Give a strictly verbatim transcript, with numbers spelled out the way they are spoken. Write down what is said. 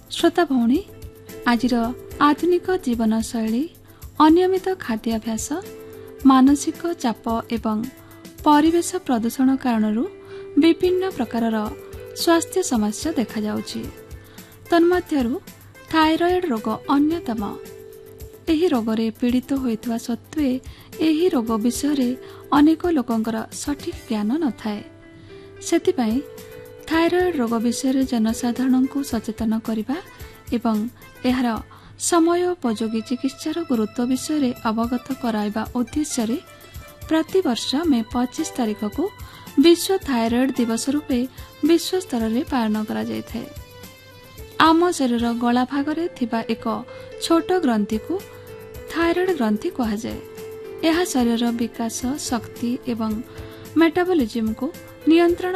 श्रोता भौणी आज आधुनिक जीवनशैली अनियमित खाद्याभ्यास मानसिक चाप एवं परिवेश प्रदूषण कारण विभिन्न प्रकार स्वास्थ्य समस्या देखा जाउछि। तन्मध्यरु थायरॉइड रोग अन्यतम। एही रोगरे पीड़ित होइतवा सत्वे एही रोग विषय अनेक लोकंकर सठिक ज्ञान नथाए। सेतिपई थायरॉइड रोग विषय जनसाधारण को सचेतन करबा एवं एहार समयोपयोगी चिकित्सार गुरुत्व विषय अवगत कराइबा उद्देश्य प्रति वर्ष मे पच्चीस तारिख को विश्व थायरॉइड दिवस रूपे विश्व स्तर में पालन करा जायथे। आम शरीर गला भागरे थिबा एक छोट ग्रंथि को थायरॉइड ग्रंथि कहा जाए। यह शरीर विकास शक्ति एवं मेटाबॉलिज्म को नियंत्रण